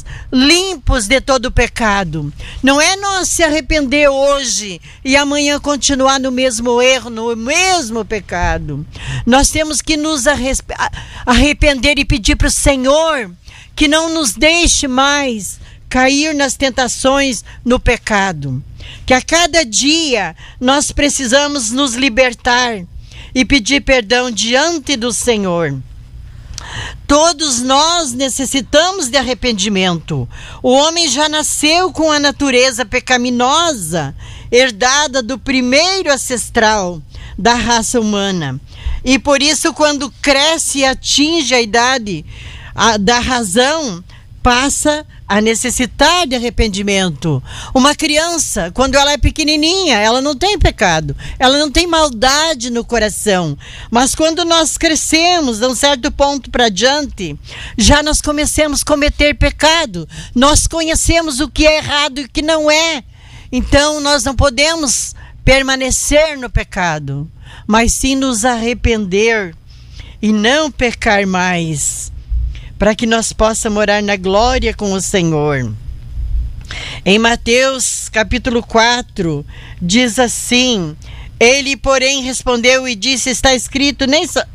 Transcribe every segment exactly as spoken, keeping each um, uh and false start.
limpos de todo o pecado. Não é nós se arrepender hoje e amanhã continuar no mesmo erro, no mesmo pecado. Nós temos que nos arrepender e pedir para o Senhor que não nos deixe mais cair nas tentações, no pecado. Que a cada dia nós precisamos nos libertar e pedir perdão diante do Senhor. Todos nós necessitamos de arrependimento. O homem já nasceu com a natureza pecaminosa, herdada do primeiro ancestral da raça humana. E por isso, quando cresce e atinge a idade a, da razão, passa a necessitar de arrependimento. Uma criança, quando ela é pequenininha, ela não tem pecado, ela não tem maldade no coração. Mas quando nós crescemos, de um certo ponto para diante, já nós começamos a cometer pecado. Nós conhecemos o que é errado e o que não é. Então nós não podemos permanecer no pecado, mas sim nos arrepender e não pecar mais, para que nós possamos morar na glória com o Senhor. Em Mateus capítulo quatro, diz assim: ele, porém, respondeu e disse, está escrito, nem só...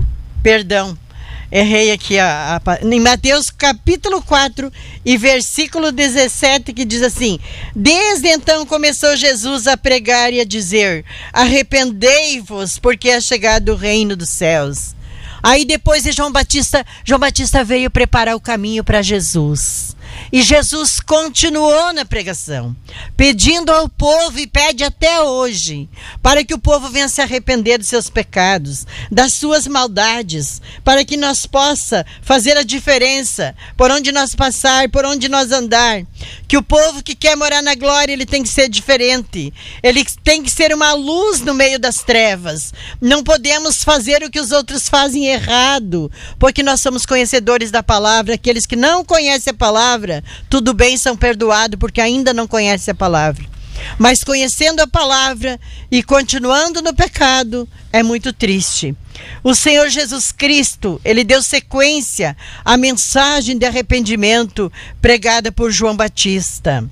Perdão, errei aqui. A, a... Em Mateus capítulo quatro e versículo dezessete, que diz assim: desde então começou Jesus a pregar e a dizer, arrependei-vos, porque é chegado o reino dos céus. Aí depois de João Batista, João Batista veio preparar o caminho para Jesus. E Jesus continuou na pregação, pedindo ao povo, e pede até hoje, para que o povo venha se arrepender dos seus pecados, das suas maldades, para que nós possa fazer a diferença por onde nós passar, por onde nós andar. Que o povo que quer morar na glória, ele tem que ser diferente. Ele tem que ser uma luz no meio das trevas. Não podemos fazer o que os outros fazem errado, porque nós somos conhecedores da palavra. Aqueles que não conhecem a palavra, tudo bem, são perdoados, porque ainda não conhecem a palavra. Mas conhecendo a palavra e continuando no pecado, é muito triste. O Senhor Jesus Cristo, ele deu sequência à mensagem de arrependimento pregada por João Batista.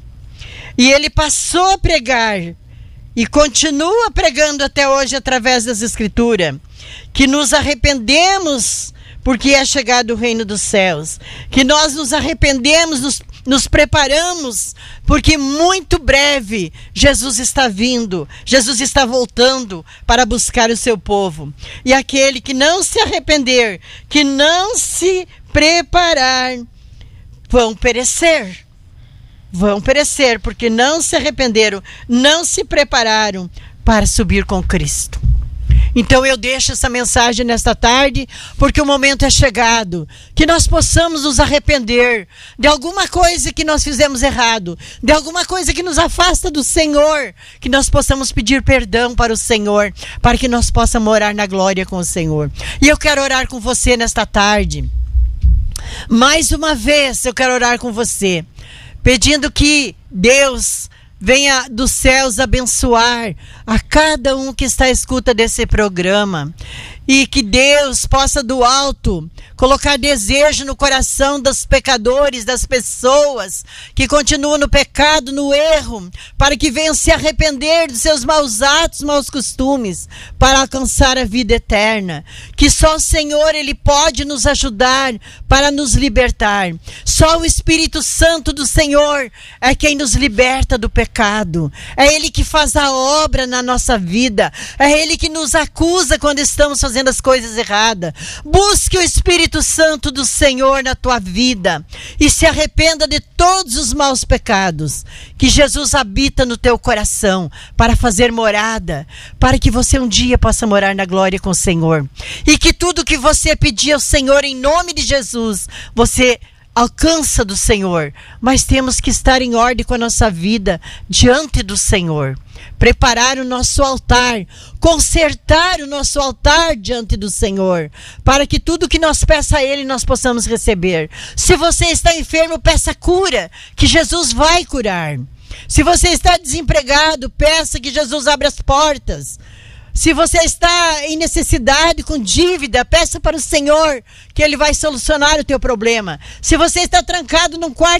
E ele passou a pregar e continua pregando até hoje através das Escrituras, que nos arrependemos porque é chegado o reino dos céus, que nós nos arrependemos, nos, nos preparamos, porque muito breve Jesus está vindo, Jesus está voltando para buscar o seu povo. E aquele que não se arrepender, que não se preparar, vão perecer. Vão perecer, porque não se arrependeram, não se prepararam para subir com Cristo. Então eu deixo essa mensagem nesta tarde, porque o momento é chegado, que nós possamos nos arrepender de alguma coisa que nós fizemos errado, de alguma coisa que nos afasta do Senhor, que nós possamos pedir perdão para o Senhor, para que nós possamos morar na glória com o Senhor. E eu quero orar com você nesta tarde. Mais uma vez eu quero orar com você, pedindo que Deus venha dos céus abençoar a cada um que está à escuta desse programa. E que Deus possa do alto colocar desejo no coração dos pecadores, das pessoas que continuam no pecado, no erro, para que venham se arrepender dos seus maus atos, maus costumes, para alcançar a vida eterna. Que só o Senhor, ele pode nos ajudar para nos libertar. Só o Espírito Santo do Senhor é quem nos liberta do pecado. É Ele que faz a obra na nossa vida. É Ele que nos acusa quando estamos fazendo as coisas erradas. Busque o Espírito Santo do Senhor na tua vida e se arrependa de todos os maus pecados. Que Jesus habita no teu coração para fazer morada, para que você um dia possa morar na glória com o Senhor. E que tudo que você pedir ao Senhor em nome de Jesus, você alcança do Senhor. Mas temos que estar em ordem com a nossa vida diante do Senhor. Preparar o nosso altar, consertar o nosso altar diante do Senhor, para que tudo que nós peça a Ele, nós possamos receber. Se você está enfermo, peça cura, que Jesus vai curar. Se você está desempregado, peça que Jesus abra as portas. Se você está em necessidade, com dívida, peça para o Senhor que Ele vai solucionar o teu problema. Se você está trancado num quarto